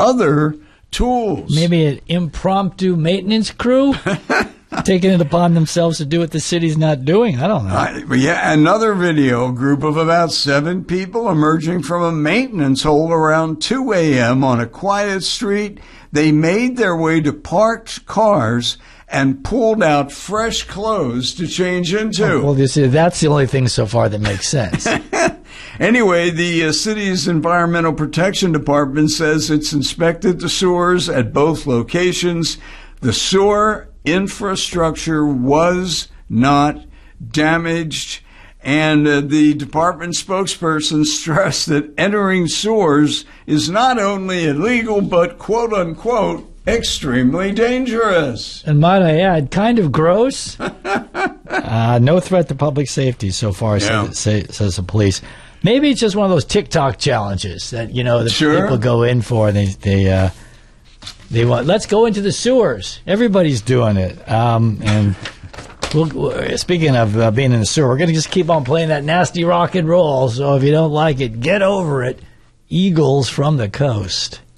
other tools. Maybe an impromptu maintenance crew taking it upon themselves to do what the city's not doing. I don't know. Yeah, another video, a group of about 7 people emerging from a maintenance hole around 2 a.m. on a quiet street. They made their way to parked cars and pulled out fresh clothes to change into. Well, you see, that's the only thing so far that makes sense. Anyway, the city's Environmental Protection Department says it's inspected the sewers at both locations. The sewer infrastructure was not damaged, and the department spokesperson stressed that entering sewers is not only illegal, but quote-unquote, extremely dangerous. And might I add, kind of gross. No threat to public safety so far, says the police. Maybe it's just one of those TikTok challenges that, people go in for. They want, let's go into the sewers. Everybody's doing it. And speaking of being in the sewer, we're going to just keep on playing that nasty rock and roll. So if you don't like it, get over it. Eagles from the Coast.